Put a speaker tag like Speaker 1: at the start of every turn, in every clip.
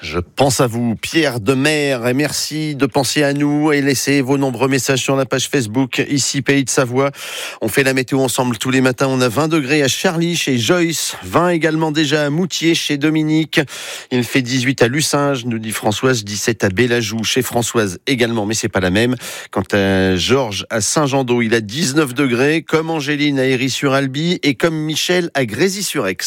Speaker 1: Je pense à vous, Pierre Demer, et merci de penser à nous et laissez vos nombreux messages sur la page Facebook, ici Pays de Savoie. On fait la météo ensemble tous les matins. On a 20 degrés à Charly chez Joyce, 20 également déjà à Moutier chez Dominique. Il fait 18 à Lucinge, nous dit Françoise, 17 à Bellajou chez Françoise également, mais c'est pas la même. Quant à Georges à Saint-Jean-d'Eau, il a 19 degrés, comme Angéline à Héry-sur-Albi et comme Michel à Grésy-sur-Aix.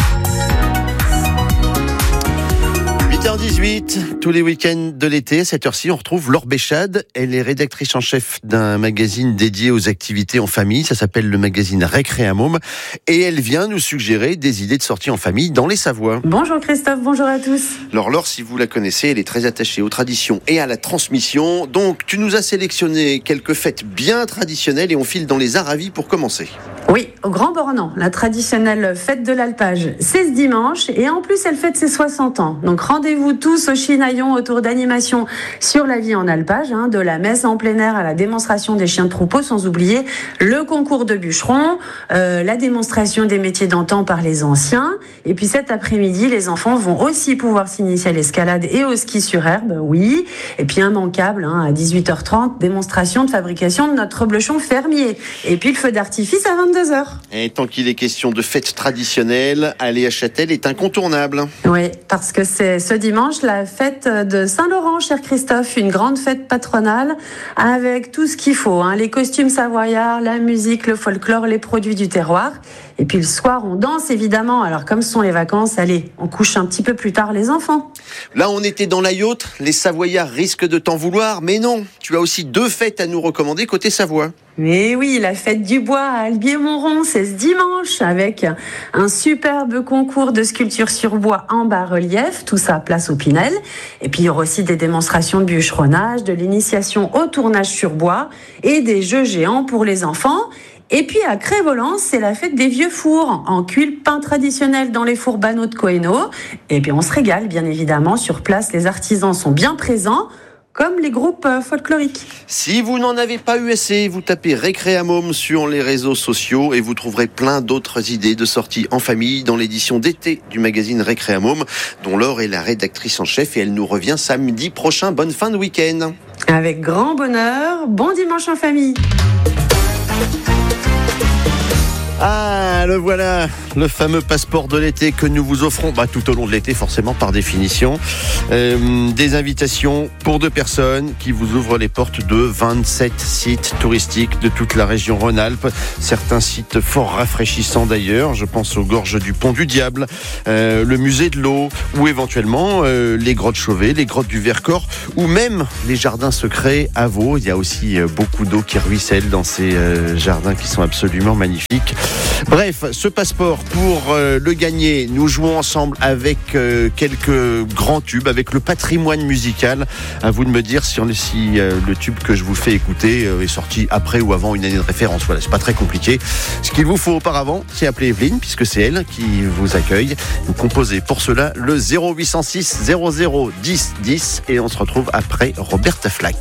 Speaker 1: 8h18, tous les week-ends de l'été, à cette heure-ci, on retrouve Laure Béchade. Elle est rédactrice en chef d'un magazine dédié aux activités en famille. Ça s'appelle le magazine Récréamôme. Et elle vient nous suggérer des idées de sortie en famille dans les Savoies.
Speaker 2: Bonjour Christophe, bonjour à tous.
Speaker 1: Alors Laure, si vous la connaissez, elle est très attachée aux traditions et à la transmission. Donc tu nous as sélectionné quelques fêtes bien traditionnelles et on file dans les Aravis pour commencer.
Speaker 2: Oui, au Grand Bornand, la traditionnelle fête de l'alpage, c'est ce dimanche et en plus elle fête ses 60 ans. Donc rendez-vous tous au Chinaillon autour d'animations sur la vie en alpage, de la messe en plein air à la démonstration des chiens de troupeau, sans oublier le concours de bûcherons, la démonstration des métiers d'antan par les anciens. Et puis cet après-midi, les enfants vont aussi pouvoir s'initier à l'escalade et au ski sur herbe, oui. Et puis immanquable, à 18h30, démonstration de fabrication de notre reblochon fermier. Et puis le feu d'artifice à 22h.
Speaker 1: Et tant qu'il est question de fêtes traditionnelles, aller à Châtel est incontournable.
Speaker 2: Oui, parce que c'est ce dimanche la fête de Saint-Laurent, cher Christophe, une grande fête patronale avec tout ce qu'il faut, les costumes savoyards, la musique, le folklore, les produits du terroir. Et puis le soir, on danse évidemment. Alors comme ce sont les vacances, allez, on couche un petit peu plus tard les enfants.
Speaker 1: Là, on était dans la yacht. Les Savoyards risquent de t'en vouloir, mais non. Tu as aussi 2 fêtes à nous recommander côté Savoie.
Speaker 2: Mais oui, la fête du bois à Albier-Montrond, c'est ce dimanche avec un superbe concours de sculpture sur bois en bas-relief, tout ça place au Pinel. Et puis il y aura aussi des démonstrations de bûcheronnage, de l'initiation au tournage sur bois et des jeux géants pour les enfants. Et puis à Cré-Volance, c'est la fête des vieux fours, en cuir peint traditionnel dans les fours banaux de Cohenno. Et puis on se régale bien évidemment, sur place les artisans sont bien présents, comme les groupes folkloriques.
Speaker 1: Si vous n'en avez pas eu assez, vous tapez Récréamôme sur les réseaux sociaux et vous trouverez plein d'autres idées de sorties en famille dans l'édition d'été du magazine Récréamôme, dont Laure est la rédactrice en chef et elle nous revient samedi prochain. Bonne fin de week-end.
Speaker 2: Avec grand bonheur, bon dimanche en famille.
Speaker 1: Ah, le voilà, le fameux passeport de l'été que nous vous offrons tout au long de l'été, forcément par définition. Des invitations pour 2 personnes qui vous ouvrent les portes de 27 sites touristiques de toute la région Rhône-Alpes. Certains sites fort rafraîchissants d'ailleurs. Je pense aux gorges du Pont du Diable, le musée de l'eau ou éventuellement les grottes Chauvet, les grottes du Vercors ou même les jardins secrets à Vaud. Il y a aussi beaucoup d'eau qui ruisselle dans ces jardins qui sont absolument magnifiques. Bref, ce passeport, pour le gagner, nous jouons ensemble avec quelques grands tubes, avec le patrimoine musical. À vous de me dire si le tube que je vous fais écouter est sorti après ou avant une année de référence. Voilà, c'est pas très compliqué. Ce qu'il vous faut auparavant, c'est appeler Evelyne, puisque c'est elle qui vous accueille. Vous composez pour cela le 0806 00 10 10 et on se retrouve après Roberta Flack.